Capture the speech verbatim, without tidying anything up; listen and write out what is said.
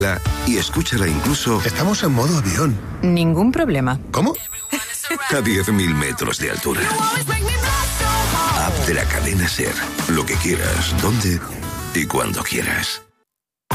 y escúchala incluso... Estamos en modo avión. Ningún problema. ¿Cómo? A diez mil metros de altura. App de la cadena SER. Lo que quieras, dónde y cuando quieras.